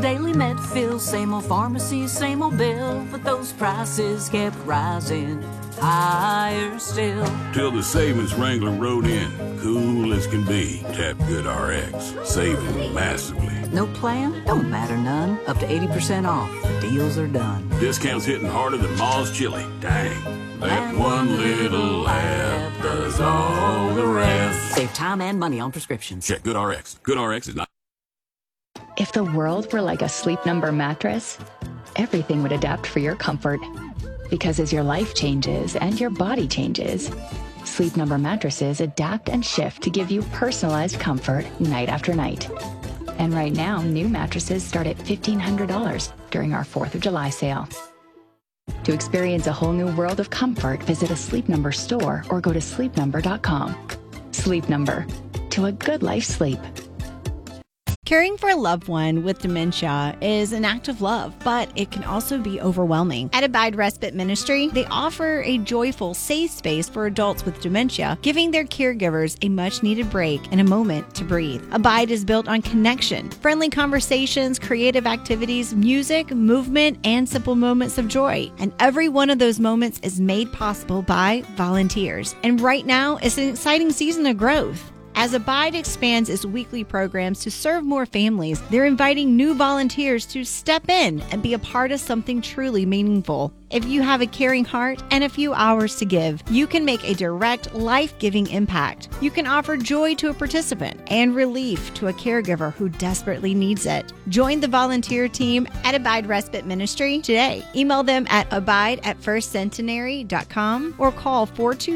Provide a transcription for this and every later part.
daily med fill, same old pharmacy, same old bill, but those prices kept rising, higher still. Till the savings Wrangler rode in, cool as can be. Tap GoodRx, saving massively. No plan? Don't matter none. Up to 80% off. The deals are done. Discounts hitting harder than Ma's chili. Dang. That one little app does all the rest. Save time and money on prescriptions. Check GoodRx. GoodRx is not... If the world were like a Sleep Number mattress, everything would adapt for your comfort. Because as your life changes and your body changes, Sleep Number mattresses adapt and shift to give you personalized comfort night after night. And right now, new mattresses start at $1,500 during our 4th of July sale. To experience a whole new world of comfort, visit a Sleep Number store or go to sleepnumber.com. Sleep Number. To a good life sleep. Caring for a loved one with dementia is an act of love, but it can also be overwhelming. At Abide Respite Ministry, they offer a joyful, safe space for adults with dementia, giving their caregivers a much-needed break and a moment to breathe. Abide is built on connection, friendly conversations, creative activities, music, movement, and simple moments of joy. And every one of those moments is made possible by volunteers. And right now, it's an exciting season of growth. As Abide expands its weekly programs to serve more families, they're inviting new volunteers to step in and be a part of something truly meaningful. If you have a caring heart and a few hours to give, you can make a direct, life-giving impact. You can offer joy to a participant and relief to a caregiver who desperately needs it. Join the volunteer team at Abide Respite Ministry today. Email them at abide@firstcentenary.com or call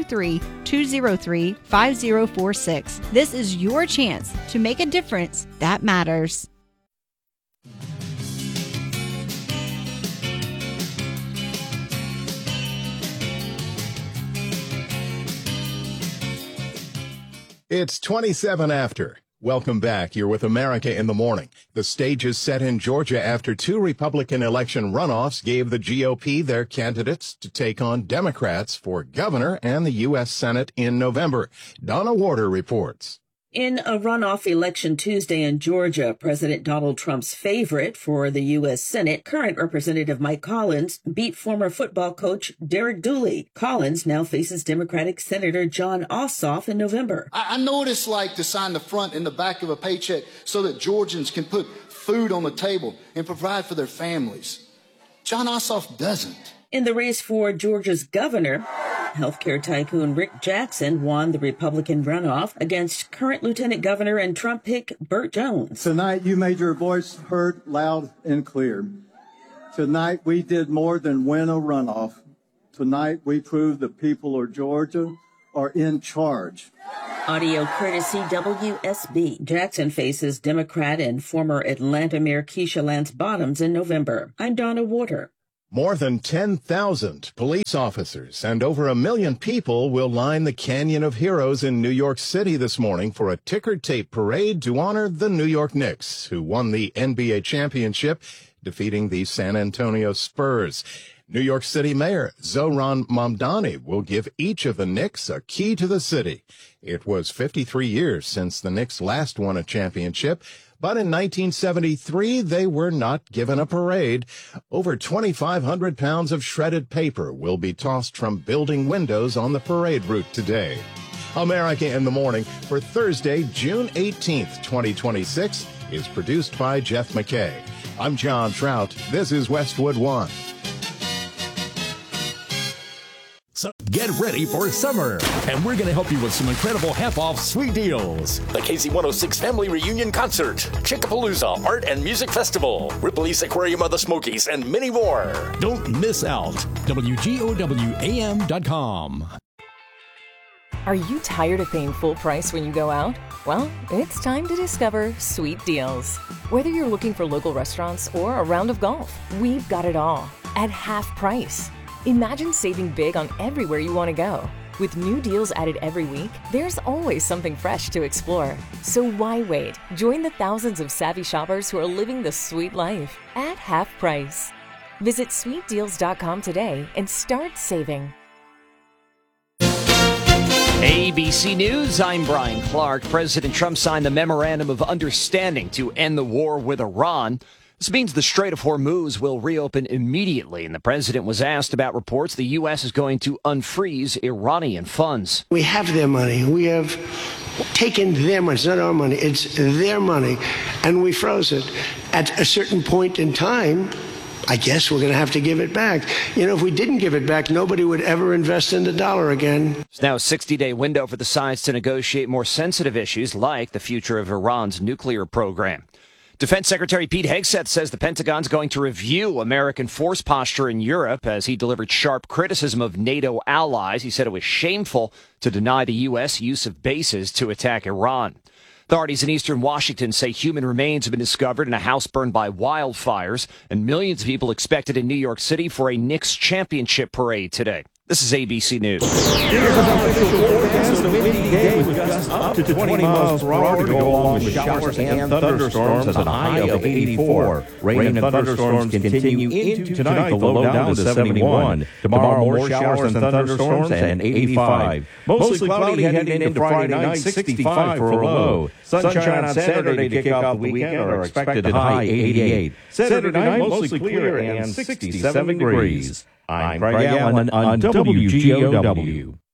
423-203-5046. This is your chance to make a difference that matters. It's 27 after. Welcome back. You're with America in the Morning. The stage is set in Georgia after 2 Republican election runoffs gave the GOP their candidates to take on Democrats for governor and the U.S. Senate in November. Donna Warder reports. In a runoff election Tuesday in Georgia, President Donald Trump's favorite for the U.S. Senate, current Representative Mike Collins, beat former football coach Derek Dooley. Collins now faces Democratic Senator Jon Ossoff in November. I know what it's like to sign the front and the back of a paycheck so that Georgians can put food on the table and provide for their families. Jon Ossoff doesn't. In the race for Georgia's governor, healthcare tycoon Rick Jackson won the Republican runoff against current Lieutenant Governor and Trump pick Burt Jones. Tonight, you made your voice heard loud and clear. Tonight, we did more than win a runoff. Tonight, we proved the people of Georgia are in charge. Audio courtesy WSB. Jackson faces Democrat and former Atlanta Mayor Keisha Lance Bottoms in November. I'm Donna Warder. More than 10,000 police officers and over 1 million people will line the Canyon of Heroes in New York City this morning for a ticker tape parade to honor the New York Knicks, who won the NBA championship, defeating the San Antonio Spurs. New York City Mayor Zohran Mamdani will give each of the Knicks a key to the city. It was 53 years since the Knicks last won a championship, but in 1973, they were not given a parade. Over 2,500 pounds of shredded paper will be tossed from building windows on the parade route today. America in the Morning for Thursday, June 18th, 2026 is produced by Jeff McKay. I'm John Trout. This is Westwood One. So get ready for summer, and we're going to help you with some incredible half-off sweet deals. The KC106 Family Reunion Concert, Chickapalooza Art and Music Festival, Ripley's Aquarium of the Smokies, and many more. Don't miss out. WGOWAM.com. Are you tired of paying full price when you go out? Well, it's time to discover Sweet Deals. Whether you're looking for local restaurants or a round of golf, we've got it all at half price. Imagine saving big on everywhere you want to go. With new deals added every week, there's always something fresh to explore. So why wait? Join the thousands of savvy shoppers who are living the sweet life at half price. Visit sweetdeals.com today and start saving. ABC News, I'm Brian Clark. President Trump signed the Memorandum of Understanding to end the war with Iran. This means the Strait of Hormuz will reopen immediately, and the president was asked about reports the U.S. is going to unfreeze Iranian funds. We have their money. We have taken their money. It's not our money. It's their money, and we froze it. At a certain point in time, I guess we're going to have to give it back. If we didn't give it back, nobody would ever invest in the dollar again. It's now a 60-day window for the sides to negotiate more sensitive issues like the future of Iran's nuclear program. Defense Secretary Pete Hegseth says the Pentagon's going to review American force posture in Europe as he delivered sharp criticism of NATO allies. He said it was shameful to deny the U.S. use of bases to attack Iran. Authorities in eastern Washington say human remains have been discovered in a house burned by wildfires, and millions of people expected in New York City for a Knicks championship parade today. This is ABC News. Here's an official forecast of windy day with gusts up to 20 miles per hour to go along with showers and thunderstorms at a high of 84. Rain and thunderstorms continue into tonight, the low down to 71. Tomorrow, more showers and thunderstorms and 85. Mostly cloudy heading into Friday night, 65 for a low. Sunshine on Saturday to kick off the weekend are expected high 88. Saturday night, mostly clear and 67 degrees. I'm Craig Allen on WGOW.